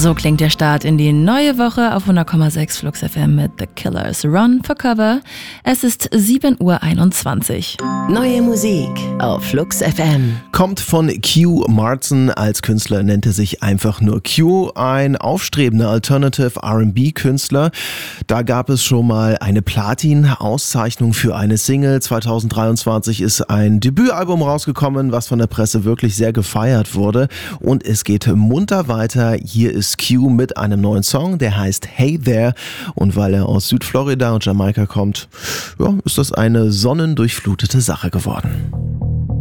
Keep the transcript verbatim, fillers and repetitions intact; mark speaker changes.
Speaker 1: So klingt der Start in die neue Woche auf hundert Komma sechs Flux F M mit The Killers. Run for Cover. Es ist sieben Uhr einundzwanzig.
Speaker 2: Neue Musik auf Flux F M.
Speaker 3: Kommt von Q Martin. Als Künstler nennt er sich einfach nur Q. Ein aufstrebender Alternative R and B-Künstler. Da gab es schon mal eine Platin-Auszeichnung für eine Single. zwanzig dreiundzwanzig ist ein Debütalbum rausgekommen, was von der Presse wirklich sehr gefeiert wurde. Und es geht munter weiter. Hier ist Q mit einem neuen Song, der heißt Hey There. Und weil er aus Südflorida und Jamaika kommt, ja, ist das eine sonnendurchflutete Sache geworden.